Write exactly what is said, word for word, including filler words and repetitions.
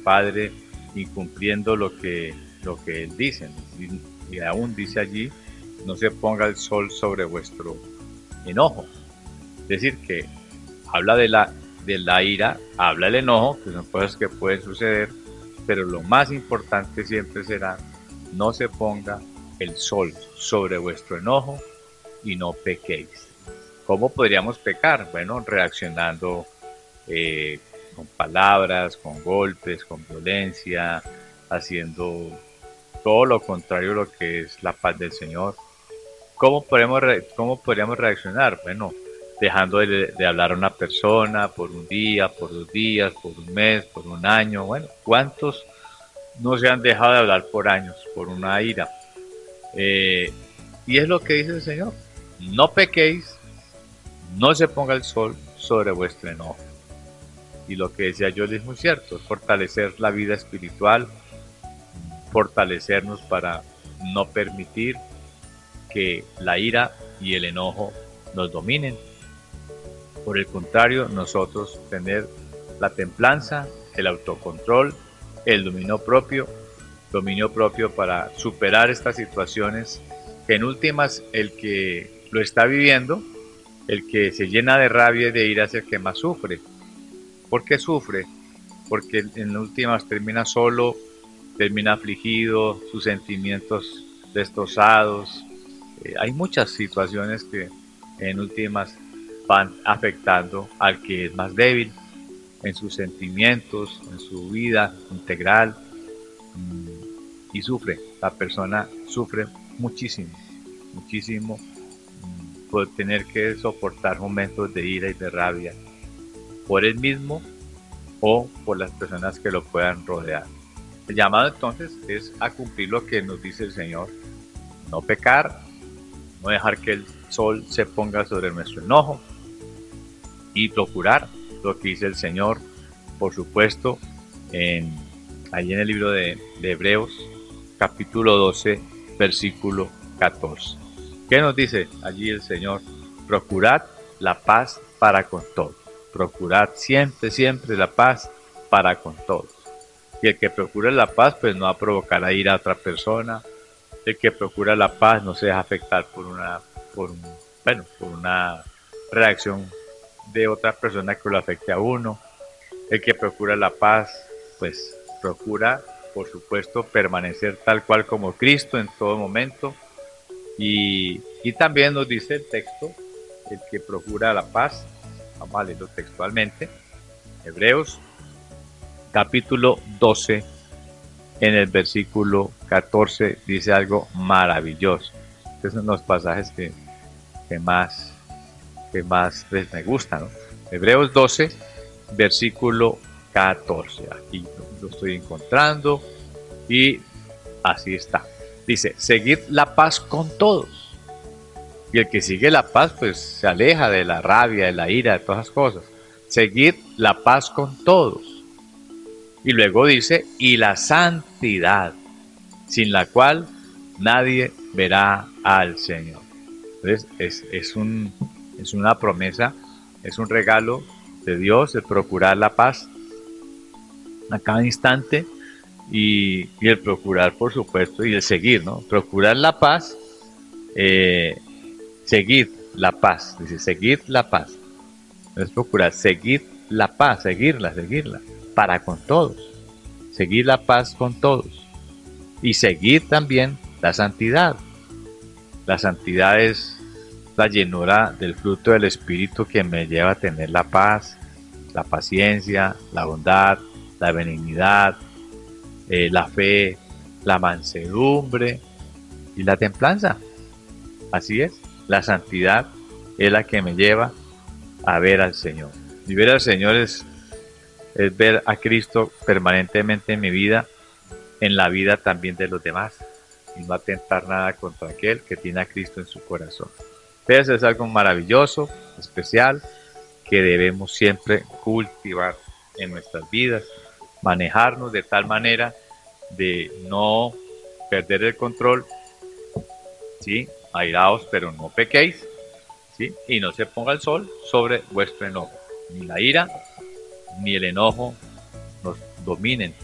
padre incumpliendo lo que, lo que él dice. Y, y aún dice allí, no se ponga el sol sobre vuestro enojo. Es decir, que habla de la, de la ira, habla del enojo, que son cosas que pueden suceder, pero lo más importante siempre será, no se ponga el sol sobre vuestro enojo y no pequéis. ¿Cómo podríamos pecar? Bueno, reaccionando eh, con palabras, con golpes, con violencia, haciendo todo lo contrario a lo que es la paz del Señor. ¿Cómo podemos, cómo podríamos reaccionar? Bueno, dejando de, de hablar a una persona por un día, por dos días, por un mes, por un año. Bueno, ¿cuántos no se han dejado de hablar por años, por una ira? Eh, y es lo que dice el Señor. No pequéis, no se ponga el sol sobre vuestro enojo. Y lo que decía yo es muy cierto, fortalecer la vida espiritual, fortalecernos para no permitir que la ira y el enojo nos dominen. Por el contrario, nosotros tener la templanza, el autocontrol, el dominio propio, dominio propio para superar estas situaciones que en últimas el que lo está viviendo, el que se llena de rabia y de ira es el que más sufre. ¿Por qué sufre? Porque en últimas termina solo, termina afligido, sus sentimientos destrozados. Eh, hay muchas situaciones que en últimas van afectando al que es más débil en sus sentimientos, en su vida integral, y sufre, la persona sufre muchísimo, muchísimo por tener que soportar momentos de ira y de rabia por él mismo o por las personas que lo puedan rodear. El llamado entonces es a cumplir lo que nos dice el Señor, no pecar, no dejar que el sol se ponga sobre nuestro enojo y procurar lo que dice el Señor, por supuesto, en, allí en el libro de, de Hebreos, capítulo doce, versículo catorce. ¿Qué nos dice allí el Señor? Procurad la paz para con todos. Procurad siempre, siempre la paz para con todos. Y el que procura la paz, pues no va a provocar a ir a otra persona. El que procura la paz no se deja afectar por una, por un, bueno, por una reacción de otra persona que lo afecte a uno. El que procura la paz, pues procura, por supuesto, permanecer tal cual como Cristo en todo momento. Y, y también nos dice el texto, el que procura la paz, vamos a leerlo textualmente, Hebreos capítulo doce, en el versículo catorce, dice algo maravilloso. Estos son los pasajes que, que más, que más pues, me gustan, ¿no? Hebreos doce, versículo catorce. Aquí lo estoy encontrando y así está. Dice, seguid la paz con todos. Y el que sigue la paz, pues se aleja de la rabia, de la ira, de todas esas cosas. Seguid la paz con todos. Y luego dice, y la santidad, sin la cual nadie verá al Señor. Entonces, es, es, un, es una promesa, es un regalo de Dios el procurar la paz a cada instante y, y el procurar, por supuesto, y el seguir, ¿no? Procurar la paz, eh, seguir la paz, dice, seguir la paz. Es procurar seguir la paz, seguirla, seguirla. Para con todos, seguir la paz con todos y seguir también la santidad. La santidad es la llenura del fruto del Espíritu que me lleva a tener la paz, la paciencia, la bondad, la benignidad, eh, la fe, la mansedumbre y la templanza. Así es, la santidad es la que me lleva a ver al Señor. Y ver al Señor es es ver a Cristo permanentemente en mi vida, en la vida también de los demás, y no atentar nada contra aquel que tiene a Cristo en su corazón. Entonces es algo maravilloso, especial, que debemos siempre cultivar en nuestras vidas, manejarnos de tal manera de no perder el control, ¿sí? Airaos, pero no pequéis, ¿sí? Y no se ponga el sol sobre vuestro enojo, ni la ira ni el enojo nos dominen.